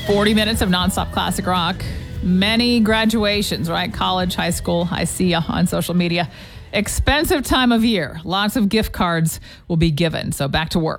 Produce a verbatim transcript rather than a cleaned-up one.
forty minutes of nonstop classic rock. Many graduations, right? College, high school. I see you on social media. Expensive time of year. Lots of gift cards will be given. So back to work.